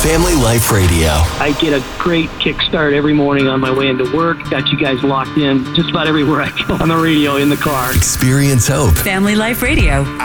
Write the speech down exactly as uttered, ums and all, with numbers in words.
Family Life Radio. I get a great kickstart every morning on my way into work. Got you guys locked in just about everywhere I go on the radio, in the car. Experience hope. Family Life Radio.